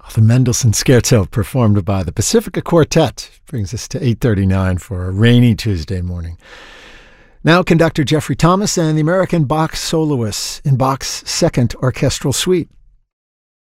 The Mendelssohn Scherzo performed by the Pacifica Quartet brings us to 8:39 for a rainy Tuesday morning. Now conductor Jeffrey Thomas and the American Bach soloists in Bach's Second Orchestral Suite.